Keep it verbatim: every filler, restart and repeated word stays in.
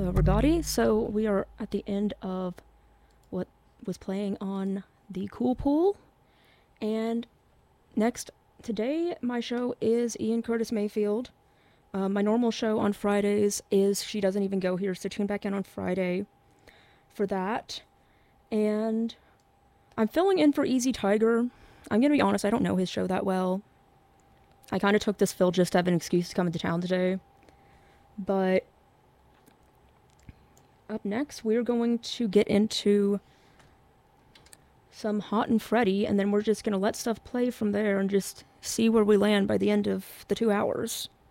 everybody. So we are at the end of what was playing on the Cool Pool. And next, today, my show is Ian Curtis Mayfield. Uh, my normal show on Fridays is She Doesn't Even Go Here, so tune back in on Friday for that. And I'm filling in for Easy Tiger. I'm going to be honest, I don't know his show that well. I kind of took this fill just to have an excuse to come into town today. But up next, we're going to get into some Hot and Freddy, and then we're just going to let stuff play from there and just see where we land by the end of the two hours.